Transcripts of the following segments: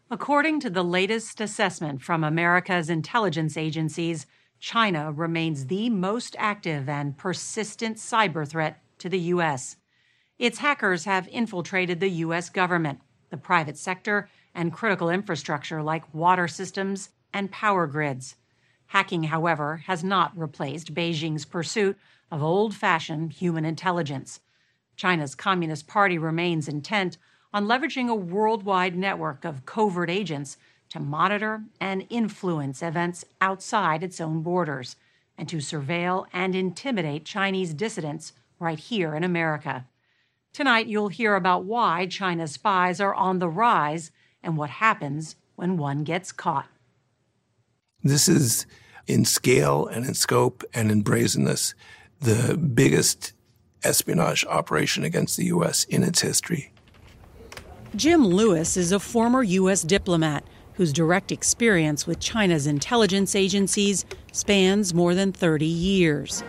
According to the latest assessment from America's intelligence agencies, China remains the most active and persistent cyber threat to the U.S. Its hackers have infiltrated the U.S. government, the private sector, and critical infrastructure like water systems and power grids. Hacking, however, has not replaced Beijing's pursuit of old-fashioned human intelligence. China's Communist Party remains intent on leveraging a worldwide network of covert agents to monitor and influence events outside its own borders, and to surveil and intimidate Chinese dissidents right here in America. Tonight, you'll hear about why China's spies are on the rise and what happens when one gets caught. This is, in scale and in scope and in brazenness, the biggest espionage operation against the U.S. in its history. Jim Lewis is a former U.S. diplomat whose direct experience with China's intelligence agencies spans more than 30 years.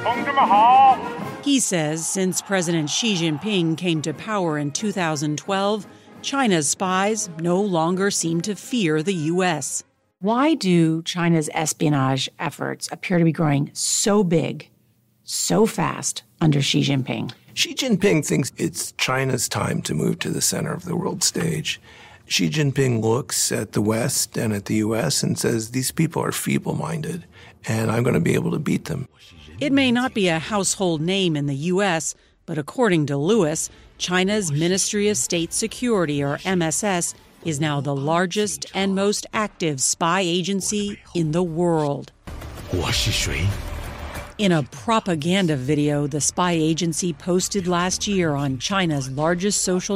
He says since President Xi Jinping came to power in 2012, China's spies no longer seem to fear the U.S. Why do China's espionage efforts appear to be growing so big, so fast under Xi Jinping? Xi Jinping thinks it's China's time to move to the center of the world stage. Xi Jinping looks at the West and at the U.S. and says, these people are feeble-minded, and I'm going to be able to beat them. It may not be a household name in the U.S., but according to Lewis, China's Ministry of State Security, or MSS, is now the largest and most active spy agency in the world. In a propaganda video the spy agency posted last year on China's largest social